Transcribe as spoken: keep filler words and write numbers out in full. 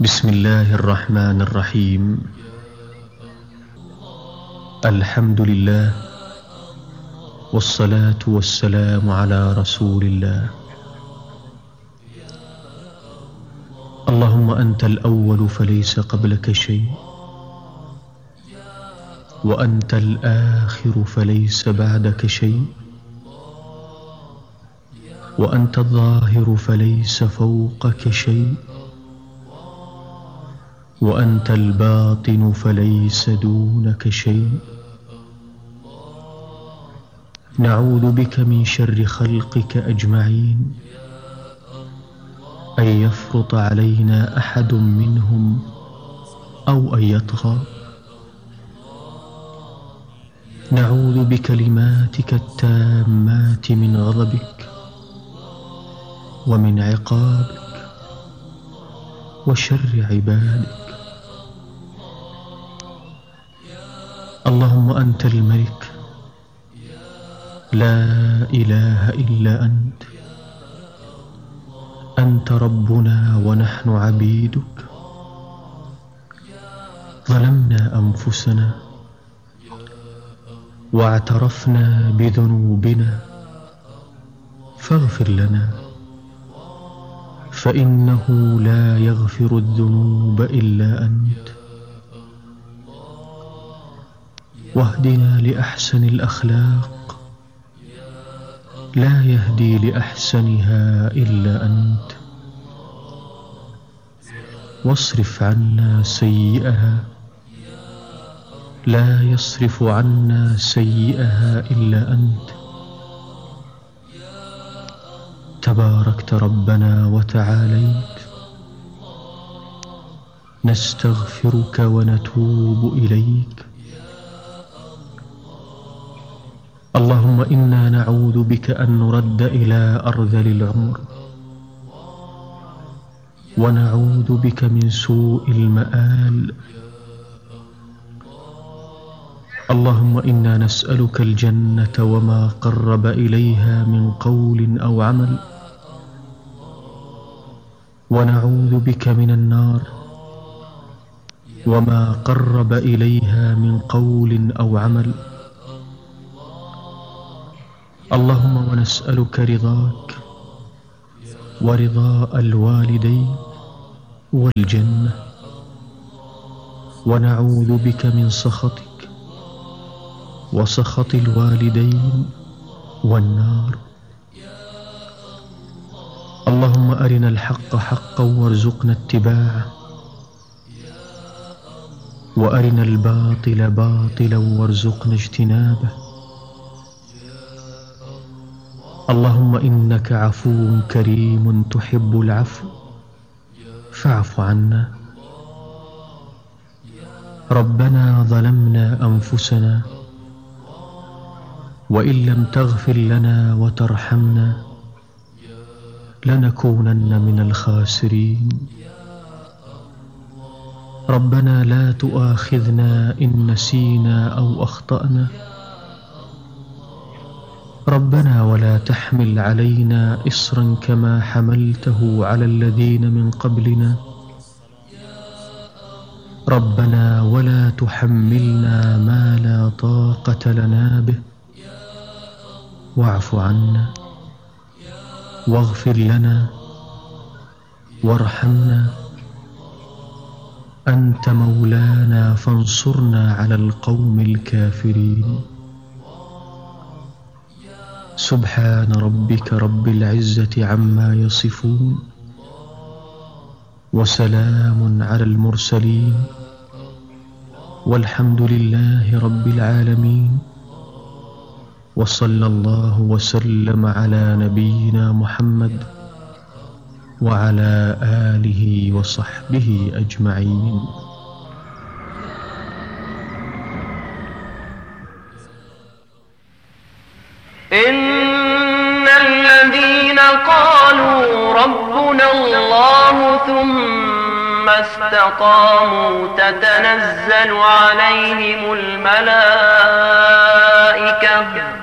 بسم الله الرحمن الرحيم. الحمد لله والصلاة والسلام على رسول الله. اللهم أنت الأول فليس قبلك شيء، وأنت الآخر فليس بعدك شيء، وأنت الظاهر فليس فوقك شيء، وأنت الباطن فليس دونك شيء. نعوذ بك من شر خلقك أجمعين، أن يفرط علينا أحد منهم أو أن يطغى. نعوذ بكلماتك التامات من غضبك ومن عقابك وشر عبادك. اللهم أنت الملك، لا إله إلا أنت. أنت ربنا ونحن عبيدك. ظلمنا أنفسنا واعترفنا بذنوبنا، فاغفر لنا، فإنه لا يغفر الذنوب إلا أنت. واهدنا لأحسن الأخلاق، لا يهدي لأحسنها إلا أنت. واصرف عنا سيئها، لا يصرف عنا سيئها إلا أنت. تباركت ربنا وتعاليت، نستغفرك ونتوب إليك. اللهم إنا نعوذ بك أن نرد إلى أرذل العمر، ونعوذ بك من سوء المآل. اللهم إنا نسألك الجنة وما قرب إليها من قول أو عمل، ونعوذ بك من النار وما قرب إليها من قول أو عمل. اللهم ونسألك رضاك ورضاء الوالدين والجنة، ونعوذ بك من سخطك وسخط الوالدين والنار. اللهم أرنا الحق حقا وارزقنا اتباعه، وأرنا الباطل باطلا وارزقنا اجتنابه. اللهم إنك عفو كريم تحب العفو، فاعف عنا. ربنا ظلمنا أنفسنا، وإن لم تغفر لنا وترحمنا لنكونن من الخاسرين. ربنا لا تؤاخذنا إن نسينا أو أخطأنا. ربنا ولا تحمل علينا إصرا كما حملته على الذين من قبلنا. ربنا ولا تحملنا ما لا طاقة لنا به. واعف عنا واغفر لنا وارحمنا. أنت مولانا فانصرنا على القوم الكافرين. سبحان ربك رب العزة عما يصفون، وسلام على المرسلين، والحمد لله رب العالمين. وصلى الله وسلم على نبينا محمد وعلى آله وصحبه أجمعين. إن الذين قالوا ربنا الله ثم استقاموا تتنزل عليهم الملائكة